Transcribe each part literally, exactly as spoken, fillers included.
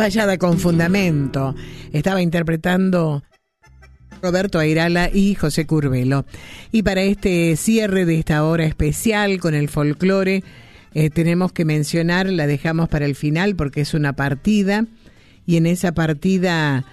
Fallada con fundamento. Estaba interpretando Roberto Airala y José Curbelo. Y para este cierre de esta hora especial con el folclore, eh, tenemos que mencionar, la dejamos para el final porque es una partida, y en esa partida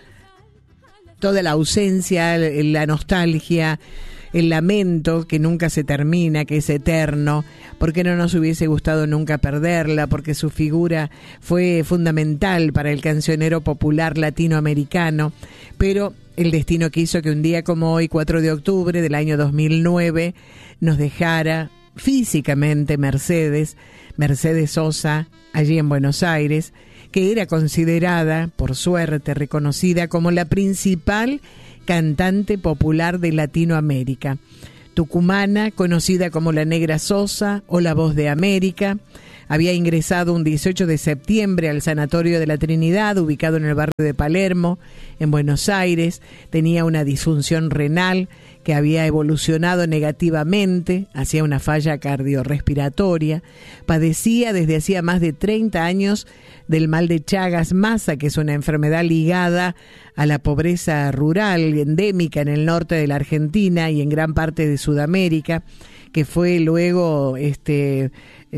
toda la ausencia, la nostalgia, el lamento que nunca se termina, que es eterno, porque no nos hubiese gustado nunca perderla, porque su figura fue fundamental para el cancionero popular latinoamericano, pero el destino quiso que un día como hoy, cuatro de octubre del año dos mil nueve, nos dejara físicamente Mercedes, Mercedes Sosa, allí en Buenos Aires, que era considerada, por suerte, reconocida como la principal cantante popular de Latinoamérica. Tucumana, conocida como la Negra Sosa o la Voz de América, había ingresado un dieciocho de septiembre al Sanatorio de la Trinidad, ubicado en el barrio de Palermo, en Buenos Aires. Tenía una disfunción renal que había evolucionado negativamente hacia una falla cardiorrespiratoria. Padecía desde hacía más de treinta años del mal de Chagas-Massa, que es una enfermedad ligada a la pobreza rural endémica en el norte de la Argentina y en gran parte de Sudamérica, que fue luego este,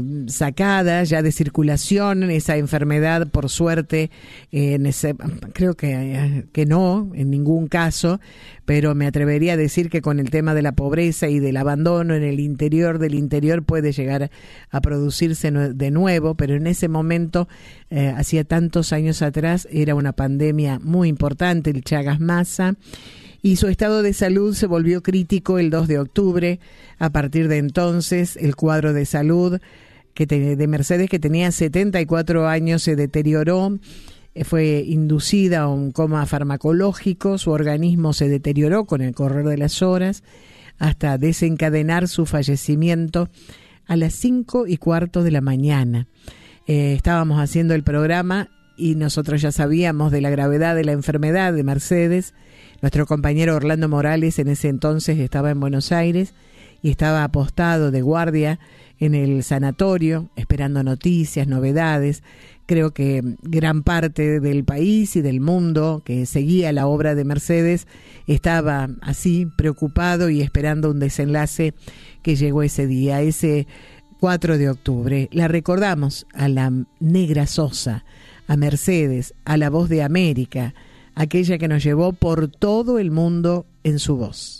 sacada ya de circulación esa enfermedad, por suerte, en ese, creo que, que no, en ningún caso, pero me atrevería a decir que con el tema de la pobreza y del abandono en el interior del interior puede llegar a producirse de nuevo, pero en ese momento, eh, hacía tantos años atrás, era una pandemia muy importante, el Chagas-Massa, y su estado de salud se volvió crítico el dos de octubre. A partir de entonces, el cuadro de salud que te, de Mercedes, que tenía setenta y cuatro años, se deterioró. Fue inducida a un coma farmacológico, su organismo se deterioró con el correr de las horas hasta desencadenar su fallecimiento a las cinco y cuarto de la mañana. Eh, estábamos haciendo el programa y nosotros ya sabíamos de la gravedad de la enfermedad de Mercedes. Nuestro compañero Orlando Morales en ese entonces estaba en Buenos Aires y estaba apostado de guardia en el sanatorio, esperando noticias, novedades. Creo que gran parte del país y del mundo que seguía la obra de Mercedes estaba así preocupado y esperando un desenlace que llegó ese día, ese cuatro de octubre. La recordamos a la Negra Sosa, a Mercedes, a la Voz de América, aquella que nos llevó por todo el mundo en su voz.